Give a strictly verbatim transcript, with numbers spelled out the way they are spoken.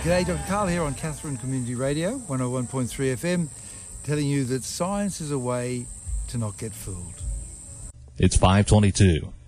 G'day, Doctor Carl here on Katherine Community Radio, one oh one point three F M, telling you that science is a way to not get fooled. It's five twenty-two.